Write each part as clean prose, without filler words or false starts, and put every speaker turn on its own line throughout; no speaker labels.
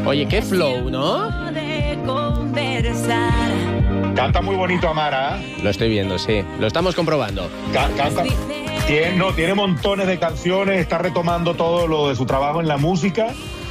Oye, qué flow, ¿no?
Canta muy bonito Amara.
Lo estoy viendo, sí. Lo estamos comprobando.
Canta. Tiene montones de canciones, está retomando todo lo de su trabajo en la música.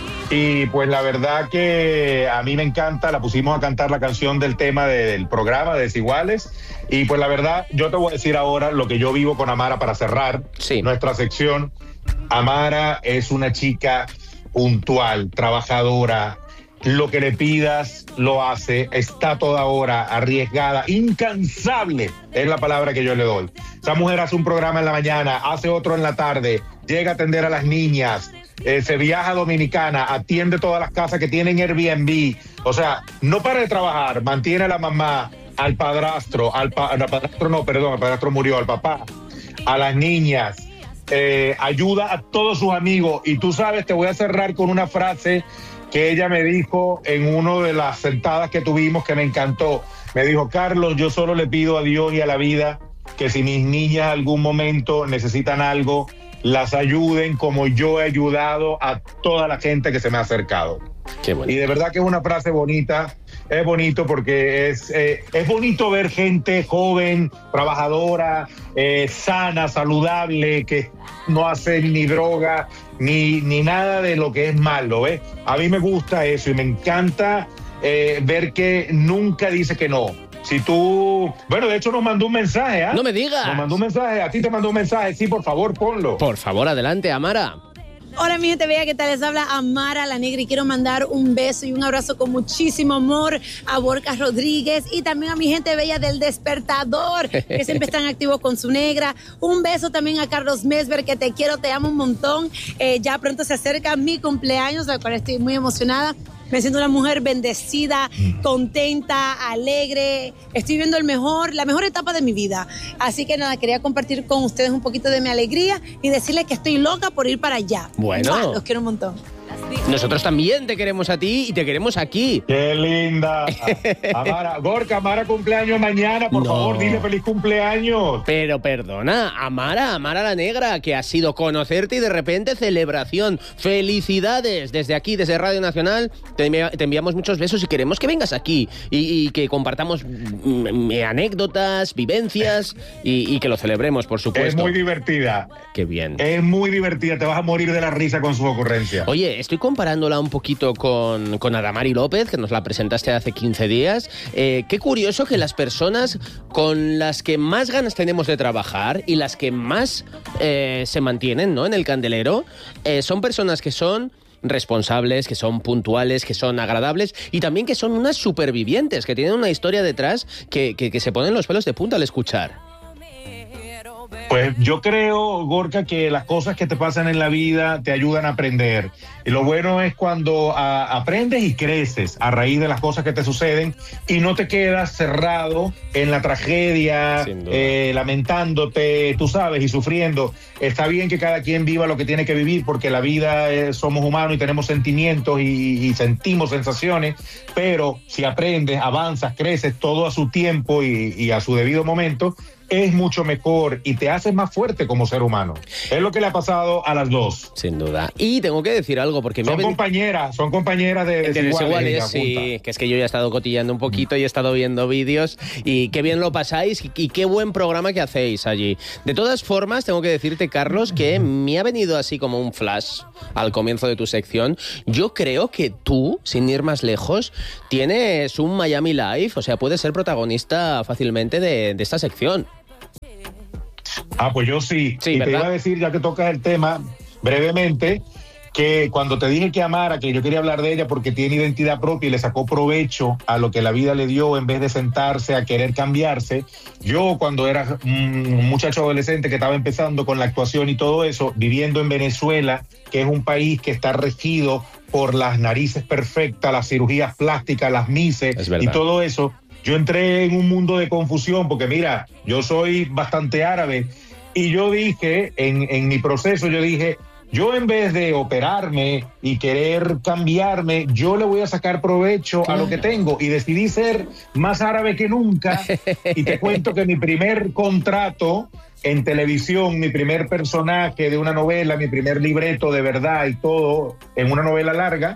Y pues la verdad que a mí me encanta, la pusimos a cantar la canción del tema del programa de Desiguales. Y pues la verdad, yo te voy a decir ahora lo que yo vivo con Amara para cerrar nuestra sección. Amara es una chica puntual, trabajadora. Lo que le pidas lo hace, está toda hora arriesgada, incansable es la palabra que yo le doy. Esa mujer hace un programa en la mañana, hace otro en la tarde, llega a atender a las niñas, se viaja a Dominicana, atiende todas las casas que tienen Airbnb. O sea, no para de trabajar, mantiene a la mamá, al padrastro, al padrastro murió, al papá, a las niñas, ayuda a todos sus amigos. Y tú sabes, te voy a cerrar con una frase que ella me dijo en una de las sentadas que tuvimos que me encantó. Me dijo: Carlos, yo solo le pido a Dios y a la vida que si mis niñas en algún momento necesitan algo, las ayuden como yo he ayudado a toda la gente que se me ha acercado.
Qué bueno.
Y de verdad que es una frase bonita. Es bonito porque es bonito ver gente joven, trabajadora, sana, saludable, que no hace ni droga, ni nada de lo que es malo, ¿ves? A mí me gusta eso y me encanta ver que nunca dice que no. Si tú... Bueno, de hecho nos mandó un mensaje, ¿ah?
¡No me digas!
Nos mandó un mensaje, a ti te mandó un mensaje. Sí, por favor, ponlo.
Por favor, adelante, Amara.
Hola mi gente bella, ¿qué tal? Les habla Amara la Negra y quiero mandar un beso y un abrazo con muchísimo amor a Borja Rodríguez y también a mi gente bella del Despertador, que siempre están activos con su negra. Un beso también a Carlos Mesver, que te quiero, te amo un montón. Ya pronto se acerca mi cumpleaños, al cual estoy muy emocionada. Me siento una mujer bendecida, contenta, alegre. Estoy viviendo la mejor etapa de mi vida. Así que nada, quería compartir con ustedes un poquito de mi alegría y decirles que estoy loca por ir para allá.
Bueno.
Los quiero un montón.
Nosotros también te queremos a ti y te queremos aquí.
¡Qué linda! Amara, Gorka, Amara cumpleaños mañana, por favor, dile feliz cumpleaños.
Pero perdona, Amara la Negra, que ha sido conocerte y de repente celebración. Felicidades desde aquí, desde Radio Nacional. Te enviamos muchos besos y queremos que vengas aquí y que compartamos anécdotas, vivencias y que lo celebremos, por supuesto.
Es muy divertida.
Qué bien.
Es muy divertida, te vas a morir de la risa con sus ocurrencias.
Oye, estoy comparándola un poquito con Adamari López, que nos la presentaste hace 15 días. Qué curioso que las personas con las que más ganas tenemos de trabajar y las que más se mantienen, ¿no?, en el candelero, son personas que son responsables, que son puntuales, que son agradables y también que son unas supervivientes, que tienen una historia detrás que se ponen los pelos de punta al escuchar.
Pues yo creo, Gorka, que las cosas que te pasan en la vida te ayudan a aprender. Y lo bueno es cuando aprendes y creces a raíz de las cosas que te suceden y no te quedas cerrado en la tragedia, lamentándote, tú sabes, y sufriendo. Está bien que cada quien viva lo que tiene que vivir porque la vida somos humanos y tenemos sentimientos y sentimos sensaciones, pero si aprendes, avanzas, creces todo a su tiempo y a su debido momento, es mucho mejor y te haces más fuerte como ser humano. Es lo que le ha pasado a las dos.
Sin duda. Y tengo que decir algo porque
son compañeras de
Desiguales, sí, que es que yo ya he estado cotillando un poquito y he estado viendo vídeos y qué bien lo pasáis y qué buen programa que hacéis allí. De todas formas, tengo que decirte, Carlos, que me ha venido así como un flash al comienzo de tu sección. Yo creo que tú, sin ir más lejos, tienes un Miami Life, o sea, puedes ser protagonista fácilmente de esta sección.
Pues yo sí.
Sí,
y
¿verdad?
te iba a decir, ya que tocas el tema, brevemente, que cuando te dije que Amara, que yo quería hablar de ella porque tiene identidad propia y le sacó provecho a lo que la vida le dio en vez de sentarse a querer cambiarse, yo cuando era un muchacho adolescente que estaba empezando con la actuación y todo eso, viviendo en Venezuela, que es un país que está regido por las narices perfectas, las cirugías plásticas, las mises y todo eso, yo entré en un mundo de confusión porque mira, yo soy bastante árabe y yo dije, en mi proceso, yo dije, yo en vez de operarme y querer cambiarme, yo le voy a sacar provecho a lo que tengo y decidí ser más árabe que nunca y te cuento que mi primer contrato en televisión, mi primer personaje de una novela, mi primer libreto de verdad y todo en una novela larga,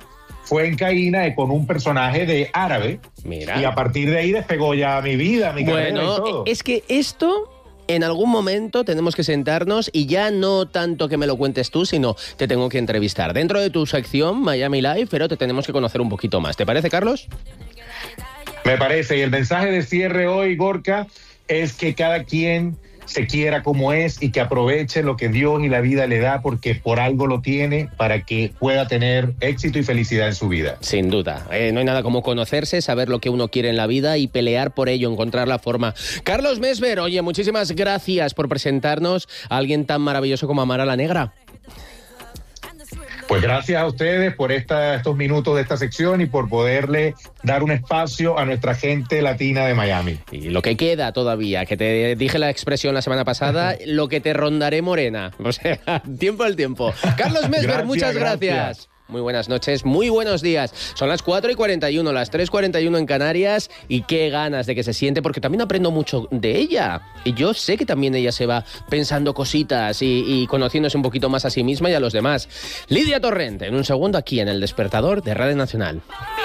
fue en Caína con un personaje de árabe.
Mira.
Y a partir de ahí despegó ya mi vida, mi carrera y todo.
Bueno, es que esto... En algún momento tenemos que sentarnos y ya no tanto que me lo cuentes tú, sino te tengo que entrevistar. Dentro de tu sección Miami Live, pero te tenemos que conocer un poquito más. ¿Te parece, Carlos?
Me parece. Y el mensaje de cierre hoy, Gorka, es que cada quien se quiera como es y que aproveche lo que Dios y la vida le da, porque por algo lo tiene, para que pueda tener éxito y felicidad en su vida.
Sin duda. No hay nada como conocerse, saber lo que uno quiere en la vida y pelear por ello, encontrar la forma. Carlos Mesver, oye, muchísimas gracias por presentarnos a alguien tan maravilloso como Amara la Negra.
Pues gracias a ustedes por estos minutos de esta sección y por poderle dar un espacio a nuestra gente latina de Miami.
Y lo que queda todavía, que te dije la expresión la semana pasada, lo que te rondaré morena. O sea, tiempo al tiempo. Carlos Mesver, muchas gracias. Muy buenas noches, muy buenos días. Son las 4:41, las 3:41 en Canarias y qué ganas de que se siente, porque también aprendo mucho de ella. Y yo sé que también ella se va pensando cositas y conociéndose un poquito más a sí misma y a los demás. Lidia Torrent, en un segundo aquí en El Despertador de Radio Nacional.